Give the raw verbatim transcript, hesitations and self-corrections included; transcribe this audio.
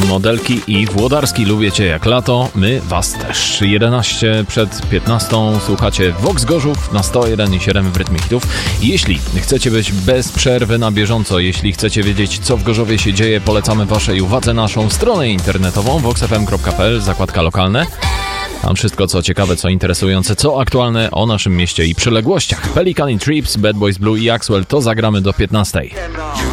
Modelki i Włodarski, lubię cię jak lato, my was też. jedenaście przed piętnastą słuchacie Vox Gorzów na sto jeden i siedem w rytmie hitów. Jeśli chcecie być bez przerwy na bieżąco, jeśli chcecie wiedzieć, co w Gorzowie się dzieje, polecamy waszej uwadze naszą stronę internetową vox f m kropka p l, zakładka lokalne. Tam wszystko, co ciekawe, co interesujące, co aktualne o naszym mieście i przyległościach. Pelican i Trips, Bad Boys Blue i Axwell to zagramy do piętnastej.